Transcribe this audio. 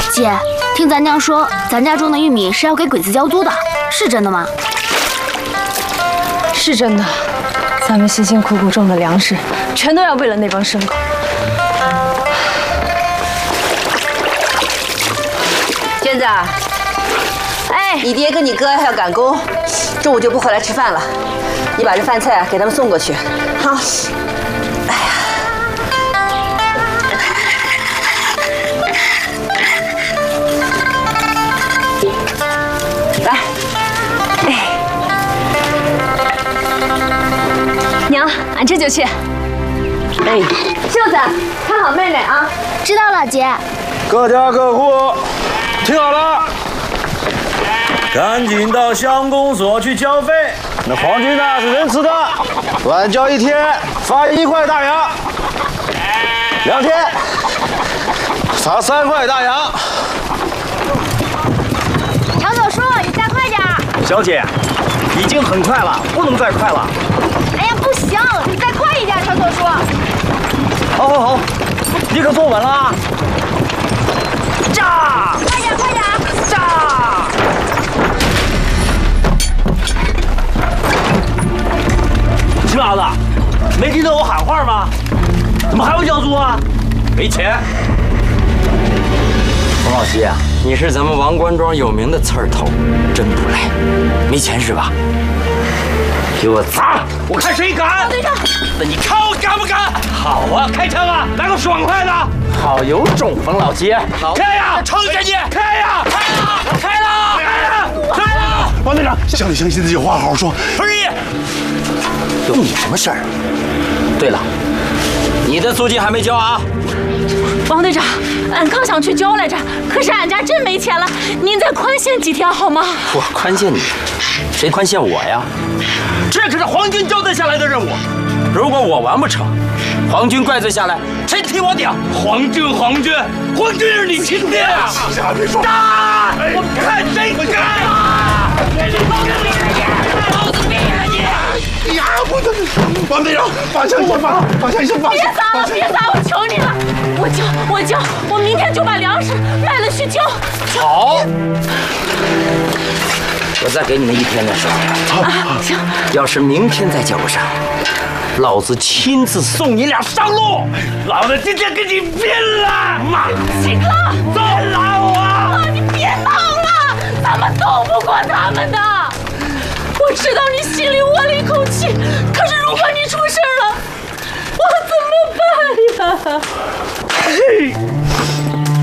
姐，听咱娘说，咱家种的玉米是要给鬼子交租的，是真的吗？ 是真的，咱们辛辛苦苦种的粮食，全都要为了那帮牲口。 娟子， 哎， 你爹跟你哥要赶工，中午就不回来吃饭了。你把这饭菜给他们送过去，好。哎呀，来， 哎，娘，俺这就去。 哎， 秀子，看好妹妹啊！ 知道了，姐。 各家各户，听好了，赶紧到乡公所去交费。那皇军呢是仁慈的，晚交1天发1块大洋，2天发3块大洋。 乔总叔，你再快点儿！ 小姐，已经很快了，不能再快了。 哎呀，不行，你再快一点，乔总叔。 好，好，好，你可坐稳了啊！炸！ 快点，快点！ 炸！秦老子，没听到我喊话吗？怎么还要交租啊？没钱。 冯老七啊，你是咱们王官庄有名的刺儿头，真不赖。没钱是吧？给我砸！ 我看谁敢！ 队长， 那你看我敢不敢？好啊，开枪啊，来个爽快的！ 好有种，冯老七！ 开呀，撑下去！开呀！开了！开了！开了！ 王队长，乡里乡亲的有话好好说。 春义， 有你什么事儿？对了，你的租金还没交啊？ 王队长，俺刚想去交来着，可是俺家真没钱了，您再宽限几天好吗？ 我宽限你，谁宽限我呀？ 这可是皇军交代下来的任务， 如果我完不成，皇军怪罪下来，谁替我顶？ 皇军是你亲爹啊！ 别说， 打！我看谁敢！老子毙了你！ 哎呀，王队长，放下先放，放下先放。 别砸了，别砸！我求你了，我交，我明天就把粮食卖了去交。 好，我再给你们1天的时间。 啊，行。 要是明天再交不上，老子亲自送你俩上路！ 老子今天跟你拼了！妈， 行了， 走拉我！ 啊，你别闹了，咱们斗不过他们的。我知道你心里窝了一口气，可是如果你出事了，我怎么办呀？ 嘿。